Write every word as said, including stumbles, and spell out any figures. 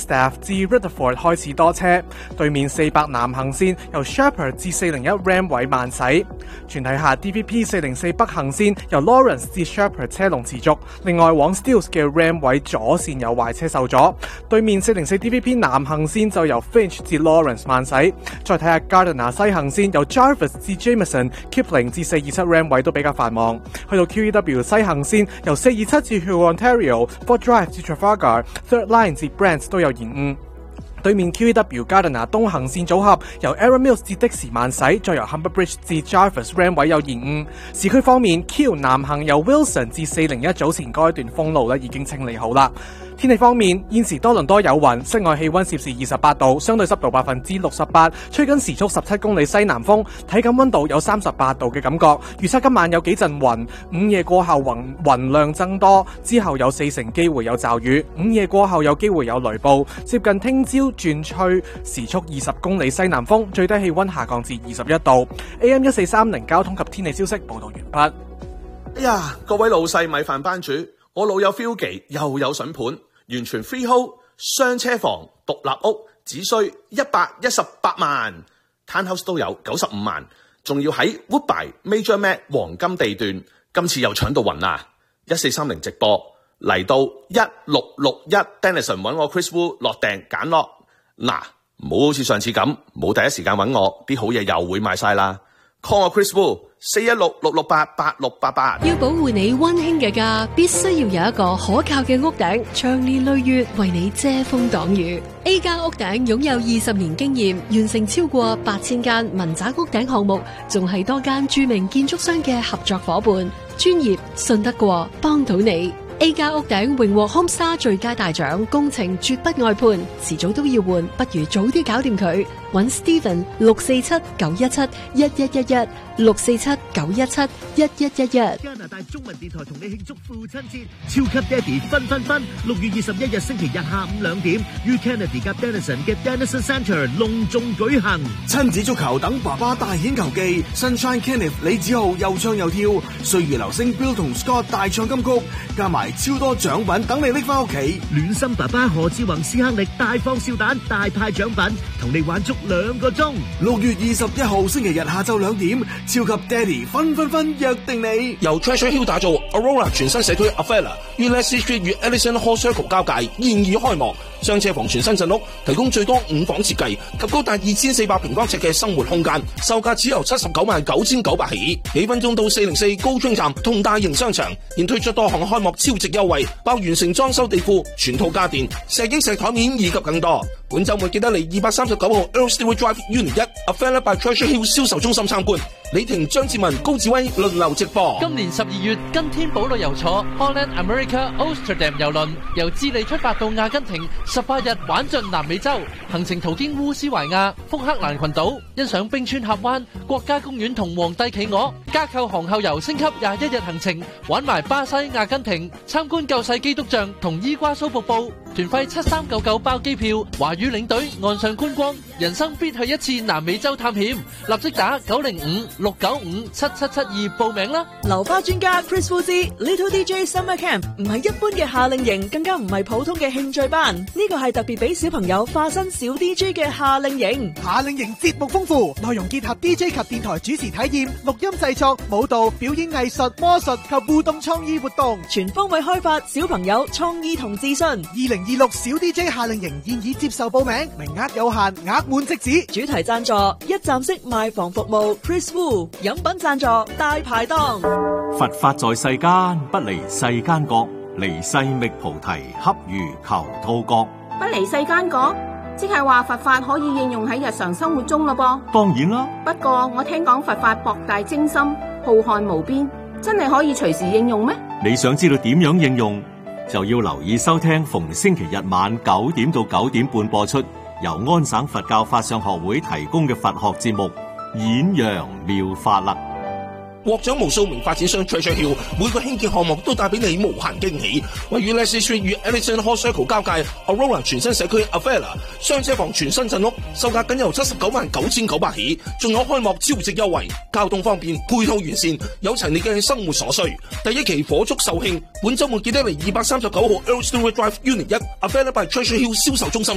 Flagstaff 至 Rutherford 開始多車，對面四百南行線由 Shepherd 至四零一 Ram 位慢駛。全體下 D V P 四零四北行線由 Lawrence 至 Shepherd 車龍持續，另外往 Stills 嘅 Ram 位左線有壞車受阻。對面四零四 D V P 南行線就由 Finch 至 Lawrence 慢駛。再睇下 Gardiner 西行線由 Jarvis 至 Jameson、Kipling 至四二七 Ram 位都比較繁忙。去到 Q E W 西行線由四二七至 Huron Ontario、Fort Drive 至 Trafalgar、Third Line 至 Brant 都有延誤。對面 Q E W Gardiner 東行線組合由 Arrow Mills 至的士慢駛，再由 Humber Bridge 至 Jarvis Ram 位有延誤。市區方面 Q 南行由 Wilson 至四零一早前該段封路咧已經清理好啦。天氣方面，現時多倫多有雲，室外氣溫攝氏二十八度，相對濕度百分之六十八，吹緊時速十七公里西南風，體感溫度有三十八度嘅感覺。預測今晚有幾陣雲，午夜過後雲雲量增多，之後有四成機會有驟雨，午夜過後有機會有雷暴。接近聽朝轉吹時速二十公里西南風，最低氣溫下降至二十一度。A M 一四三零交通及天氣消息報道完畢。 哎呀，各位老細米飯班主，我老友 Philgy 又有筍盤。完全 freehold 雙車房獨立屋，只需一百一十八萬 ，townhouse 都有九十五萬，仲要喺 Woodbine Major Mac 黃金地段，今次又搶到暈啦！一四三零直播嚟到一六六一 Denison 揾我 Chris Wu 落訂揀落，嗱，唔好好似上次咁冇第一時間揾我，啲好嘢又會賣晒啦。call 我 Chris Wu 四一六六六八八六八八。 要保護你溫馨嘅家，必須要有一個可靠嘅屋頂，長年累月為你遮風擋雨。A 加屋頂擁有二十年經驗，完成超過八千間民宅屋頂項目，仲係多間著名建築商嘅合作伙伴，專業信得過，幫到你。A 加屋頂榮獲 Homestar 最佳大獎，工程絕不外判，遲早都要換，不如早啲搞掂佢。揾 Steven 六四七九一七一一一一六四七九一七一一一一。 加拿大中文電台同你慶祝父親節，超級爹哋分分分！六月二十一日星期日下午兩點，於 Kennedy 及 Denison 嘅 Denison Centre 隆重舉行。 親子足球等爸爸大顯球技 ，Sunshine Kenneth 李子浩又唱又跳，歲月流星 Bill 同 Scott 大唱金曲，加埋超多獎品等你拎翻屋企。 暖心爸爸何志宏、斯克力大放笑彈，大派獎品，同你玩足兩個鐘。 六月二十一號星期日下晝兩點，超級爹哋分分分約定你。 由 Treasure Hill 打造 Aurora 全新社區 Avella 於 Leslie Street 與 Ellison Hall Circle 交界，現已開幕。雙車房全新鎮屋，提供最多五房設計及高達二千四百平方尺嘅生活空間，售價只由七十九萬九千九百起。幾分鐘到四零四高中站同大型商場，現推出多項開幕超值優惠，包完成裝修地庫、全套家電、石英石台面以及更多。本週末記得嚟二百三十九號 Earl Stewart Drive Unit 一 Avella by Treasure Hill 銷售中心參觀。李婷、張志文、高志威輪流直播。 今年十二月，跟天寶旅遊坐 Holland America Amsterdam 郵輪，由智利出發到阿根廷，十八日玩盡南美洲，行程途經烏斯懷亞、福克蘭群島，欣賞冰川峽灣、國家公園同皇帝企鵝，加購航後遊升級廿一日行程，玩埋巴西、阿根廷，參觀救世基督像同伊瓜蘇瀑布，團費七三九九包機票，華語領隊岸上觀光，人生必去一次南美洲探險，立即打九零五六九五七七七二報名啦！ 流花專家 Chris Wu Little D J Summer Camp 唔係一般嘅夏令營，更加唔係普通嘅興趣班，呢個係特別俾小朋友化身小 D J 嘅夏令營。 夏令營節目豐富，內容結合 D J 及電台主持體驗、錄音製作、舞蹈、表演藝術、魔術及互動創意活動， 全方位開發小朋友創意同自信。二零二六小 D J 夏令營現已接受報名，名額有限，額滿即止。 主題贊助一站式賣房服務 Chris Wu， 飲品贊助大排檔。 佛法在世間，不離世間覺，離世覓菩提，恰如求兔角。 不離世間覺，即係話佛法可以應用喺日常生活中咯噃。 當然啦， 不過我聽講佛法博大精深，浩瀚無邊，真係可以隨時應用咩？ 你想知道點樣應用，就要留意收聽逢星期日晚九點到九點半播出，由安省佛教法相學會提供嘅佛學節目《演揚妙法》啦。 獲獎無數名發展商 Treasure Hill 每個興建項目都帶俾你無限驚喜。位於 Leslie Street 與 Ellison Hall Circle 交界 Aurora 全新社區 Avella 雙車房全新鎮屋，售價僅由七十九萬九千九百起，仲有開幕超值優惠，交通方便，配套完善，有齊你嘅生活所需。第一期火速售罄，本週末記得嚟二百三十九號 Earl Stewart Drive Unit 一 Avella by Treasure Hill 銷售中心。